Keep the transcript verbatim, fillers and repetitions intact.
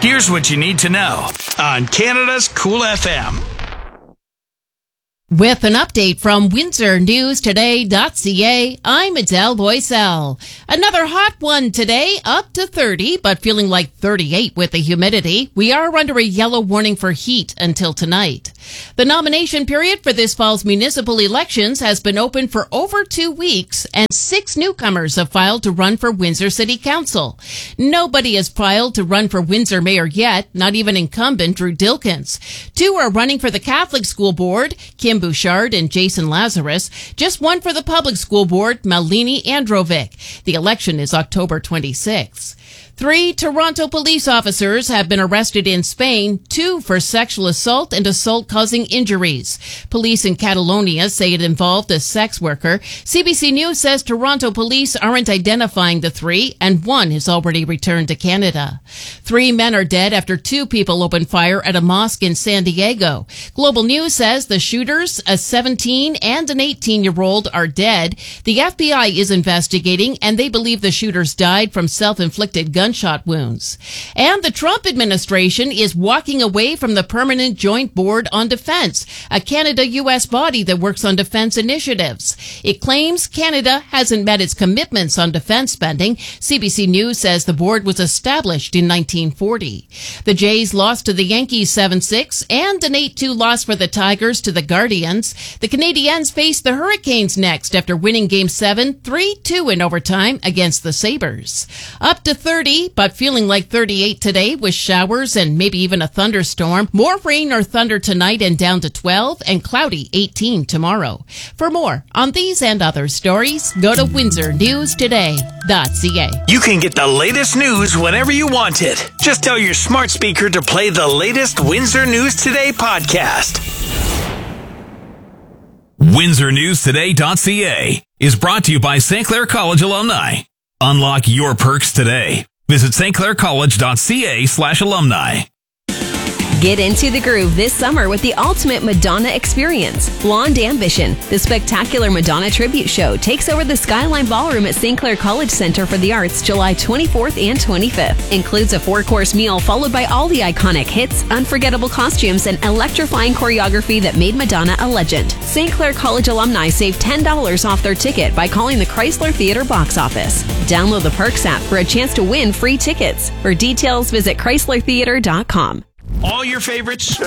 Here's what you need to know on Canada's Cool F M. With an update from Windsor News Today dot C A, I'm Adele Boisel. Another hot one today, up to thirty, but feeling like thirty-eight with the humidity. We are under a yellow warning for heat until tonight. The nomination period for this fall's municipal elections has been open for over two weeks, and six newcomers have filed to run for Windsor City Council. Nobody has filed to run for Windsor Mayor yet, not even incumbent Drew Dilkens. Two are running for the Catholic School Board, Kim Bouchard and Jason Lazarus. Just one for the Public School Board, Malini Androvic. The election is October twenty-sixth. Three Toronto police officers have been arrested in Spain, two for sexual assault and assault causing injuries. Police in Catalonia say it involved a sex worker. C B C News says Toronto police aren't identifying the three, and one has already returned to Canada. Three men are dead after two people opened fire at a mosque in San Diego. Global News says the shooters, a seventeen and an eighteen-year-old, are dead. The F B I is investigating, and they believe the shooters died from self-inflicted gun gunshot wounds. And the Trump administration is walking away from the Permanent Joint Board on Defense, a Canada-U S body that works on defense initiatives. It claims Canada hasn't met its commitments on defense spending. C B C News says the board was established in nineteen forty. The Jays lost to the Yankees seven six and an eight two loss for the Tigers to the Guardians. The Canadiens face the Hurricanes next after winning Game seven three two in overtime against the Sabres. Up to thirty, but feeling like thirty-eight today with showers and maybe even a thunderstorm. More rain or thunder tonight and down to twelve, and cloudy eighteen tomorrow. For more on these and other stories, go to Windsor News Today dot C A. You can get the latest news whenever you want it. Just tell your smart speaker to play the latest Windsor News Today podcast. Windsor News Today dot C A is brought to you by Saint Clair College alumni. Unlock your perks today. Visit Saint Clair College dot C A slash alumni. Get into the groove this summer with the ultimate Madonna experience. Blonde Ambition, the spectacular Madonna tribute show, takes over the Skyline Ballroom at Saint Clair College Center for the Arts July twenty-fourth and twenty-fifth. Includes a four-course meal followed by all the iconic hits, unforgettable costumes, and electrifying choreography that made Madonna a legend. Saint Clair College alumni save ten dollars off their ticket by calling the Chrysler Theater box office. Download the Perks app for a chance to win free tickets. For details, visit Chrysler Theater dot com. All your favorites